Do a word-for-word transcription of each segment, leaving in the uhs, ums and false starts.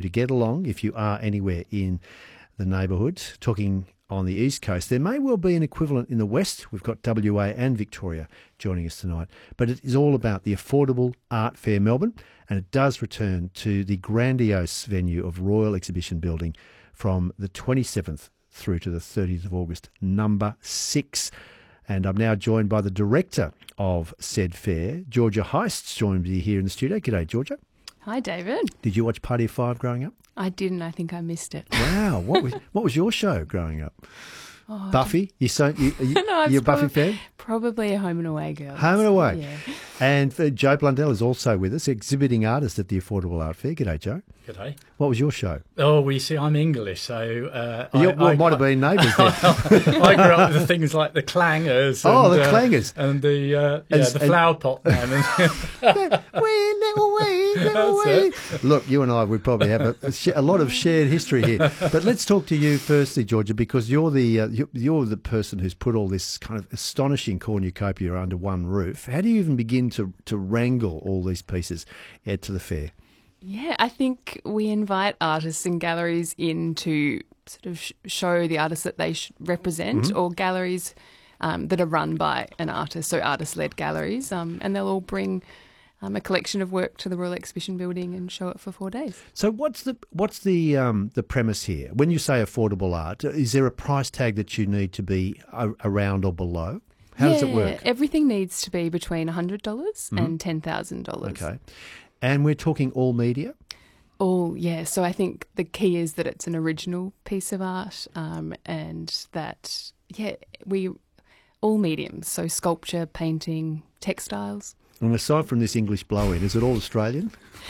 to get along if you are anywhere in the neighbourhood. Talking on the East Coast, there may well be an equivalent in the West. We've got W A and Victoria joining us tonight. But it is all about the Affordable Art Fair Melbourne, and it does return to the grandiose venue of Royal Exhibition Building from the twenty-seventh through to the thirtieth of August, number six. And I'm now joined by the director of said fair, Georgia Heist, joined me here in the studio. G'day, Georgia. Hi, David. Did you watch Party of Five growing up? I didn't. I think I missed it. Wow. What was what was your show growing up? Oh, Buffy? You so you, you no, you're a Buffy prob- fan? Probably a Home and Away girl. Home and Away. Yeah. And uh, Joe Blundell is also with us, exhibiting artist at the Affordable Art Fair. G'day, Joe. G'day. What was your show? Oh, well, you see, I'm English, so... Uh, You, I, well, I, might have been neighbours then. I grew up with things like the clangers. Oh, and, the uh, clangers. And the, uh, And- yeah, the and- flower pot man. And, Wee, little wee, little That's wee. Look, you and I would probably have a, a, sh- a lot of shared history here. But let's talk to you firstly, Georgia, because you're the uh, you- you're the person who's put all this kind of astonishing cornucopia under one roof. How do you even begin to, to wrangle all these pieces uh, to the fair? Yeah, I think we invite artists and galleries in to sort of sh- show the artists that they sh- represent, Mm-hmm. or galleries um, that are run by an artist, so artist-led galleries, um, and they'll all bring um, a collection of work to the Royal Exhibition Building and show it for four days. So what's the what's the um, the premise here? When you say affordable art, is there a price tag that you need to be a- around or below? How yeah, does it work? Everything needs to be between one hundred dollars and ten thousand dollars. Okay. And we're talking all media? Oh, yeah. So I think the key is that it's an original piece of art, um, and that, yeah, we all mediums, so sculpture, painting, textiles. And aside from this English blow-in, is it all Australian?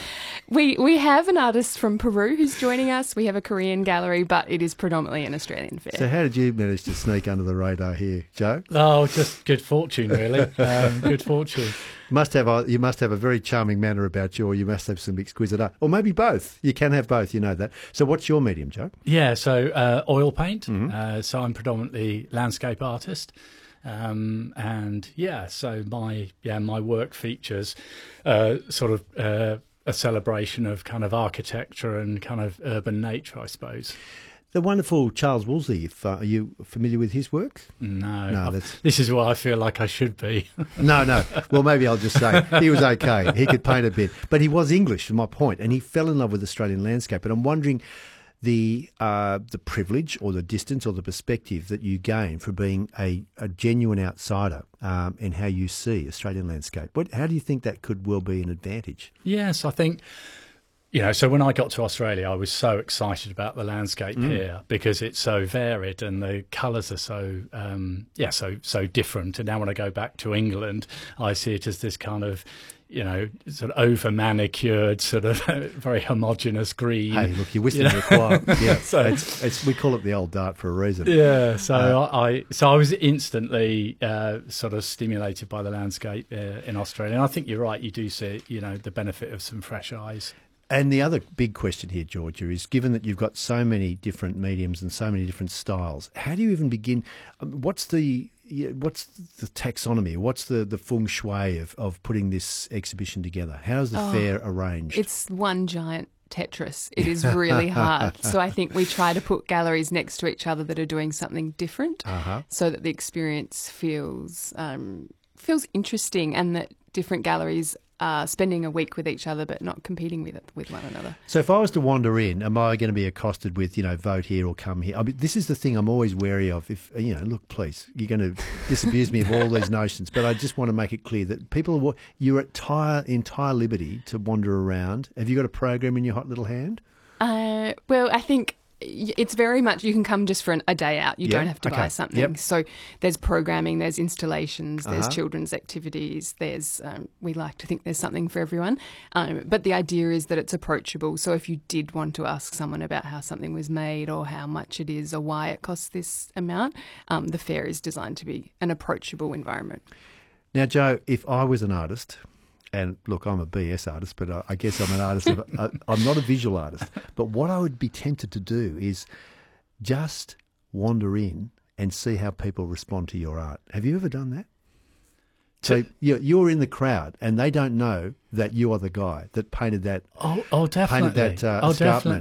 We we have an artist from Peru who's joining us. We have a Korean gallery, but it is predominantly an Australian fair. So how did you manage to sneak under the radar here, Joe? oh, just good fortune, really. Um, good fortune. Must have a, you must have a very charming manner about you, or you must have some exquisite art. Or maybe both. You can have both, you know that. So what's your medium, Joe? Yeah, so uh, oil paint. Mm-hmm. Uh, so I'm predominantly landscape artist. Um, and yeah, so my yeah my work features uh, sort of uh, a celebration of kind of architecture and kind of urban nature, I suppose. The wonderful Charles Woolsey, if, uh, are you familiar with his work? No, No, I- that's- this is what I feel like I should be. No, no. Well, maybe I'll just say he was okay. He could paint a bit. But he was English, is my point, and he fell in love with Australian landscape. And I'm wondering the uh, the privilege or the distance or the perspective that you gain for being a, a genuine outsider um, and how you see Australian landscape. What, how do you think that could well be an advantage? Yes, I think, you know, so when I got to Australia, I was so excited about the landscape here because it's so varied and the colours are so, um, yeah, so so different. And now when I go back to England, I see it as this kind of, you know, sort of over manicured, sort of very homogenous green. Hey, look, you're whistling to the choir. Yeah, So- it's, it's, we call it the old dart for a reason. Yeah, so Uh, I, I so I was instantly uh, sort of stimulated by the landscape uh, in Australia, and I think you're right. You do see, you know, the benefit of some fresh eyes. And the other big question here, Georgia, is given that you've got so many different mediums and so many different styles, how do you even begin? um, What's the yeah, what's the taxonomy? What's the, the feng shui of, of putting this exhibition together? How is the Oh, fair arranged? It's one giant Tetris. It is really hard. So I think we try to put galleries next to each other that are doing something different, Uh-huh. so that the experience feels um, feels interesting, and that different galleries are spending a week with each other but not competing with it, with one another. So if I was to wander in, am I going to be accosted with, you know, vote here or come here? I mean, this is the thing I'm always wary of. If, you know, look, please, you're going to disabuse me of all these notions, but I just want to make it clear that people, are, wa- you're at entire, entire liberty to wander around. Have you got a program in your hot little hand? Uh, well, I think it's very much, you can come just for an, a day out. You Yeah, don't have to okay, buy something. yep. So there's programming, there's installations, there's Uh-huh. children's activities, there's, um, we like to think there's something for everyone. Um, but the idea is that it's approachable. So if you did want to ask someone about how something was made or how much it is or why it costs this amount, um, the fair is designed to be an approachable environment. Now, Joe, if I was an artist, and look, I'm a B S artist, but I, I guess I'm an artist. Of, uh, I'm not a visual artist. But what I would be tempted to do is just wander in and see how people respond to your art. Have you ever done that? So you're, you're in the crowd and they don't know that you are the guy that painted that Oh, oh, definitely. painted that uh, oh, escarpment.